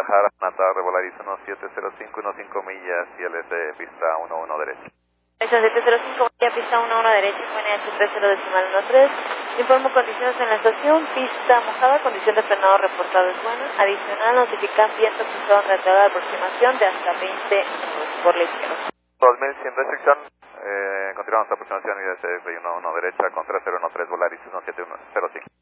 bajar a tarde, Volaris 1705, 15 millas, y LS pista 11 derecha. Esa 705, ya pista 11 derecha, QNH 30.13. Informo condiciones en la estación, pista mojada, condición de frenado reportado es buena. Adicional, notifican viento cruzado en retrasada de aproximación de hasta 20 nudos por la izquierda. 2100 restricción, continuamos aproximación y desde 11 derecha contra 013 Volaris 1705.